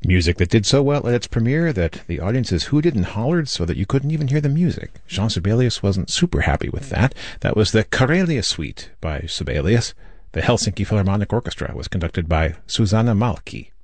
Music that did so well at its premiere that the audiences hooted and hollered so that you couldn't even hear the music. Jean Sibelius wasn't super happy with that. That was the Karelia Suite by Sibelius. The Helsinki Philharmonic Orchestra was conducted by Susanna Malki.